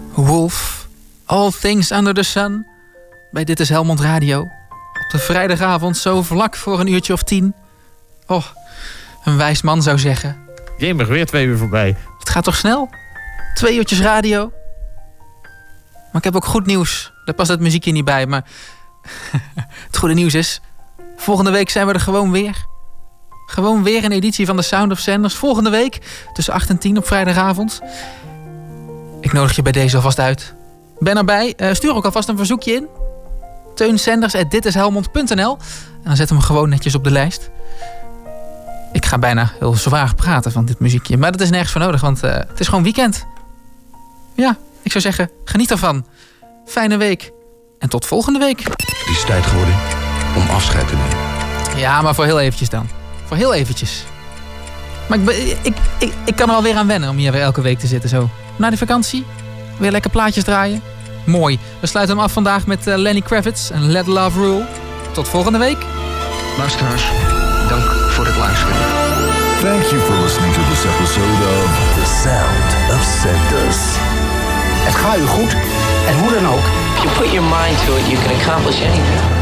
Wolf, All Things Under the Sun. Bij Dit is Helmond Radio. Op de vrijdagavond, zo vlak voor 10:00. Oh, een wijs man zou zeggen. Jemig, weer 2 uur voorbij. Het gaat toch snel? 2 uurtjes radio. Maar ik heb ook goed nieuws. Daar past het muziekje niet bij, maar... het goede nieuws is... volgende week zijn we er gewoon weer. Gewoon weer een editie van de Sound of Sanders. Volgende week, tussen 8 en 10 op vrijdagavond. Ik nodig je bij deze alvast uit. Ben erbij. Stuur ook alvast een verzoekje in. teunsenders@ditishelmond.nl. En dan zetten we hem gewoon netjes op de lijst. Ik ga bijna heel zwaar praten van dit muziekje. Maar dat is nergens voor nodig, want het is gewoon weekend. Ja, ik zou zeggen, geniet ervan. Fijne week. En tot volgende week. Het is tijd geworden om afscheid te nemen. Ja, maar voor heel eventjes dan. Voor heel eventjes. Maar ik kan er alweer aan wennen om hier weer elke week te zitten zo. Na die vakantie, weer lekker plaatjes draaien. Mooi. We sluiten hem af vandaag met Lenny Kravitz en Let Love Rule. Tot volgende week. Luisteraars, dank voor het luisteren. Thank you for listening to this episode of The Sound of Sanders. Het gaat u goed en hoe dan ook. If you put your mind to it, you can accomplish anything.